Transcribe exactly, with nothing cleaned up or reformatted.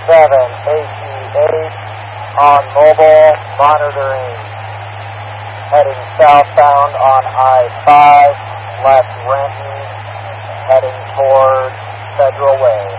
seven H E H on mobile monitoring. Heading southbound on I five, left Renton, heading toward Federal Way.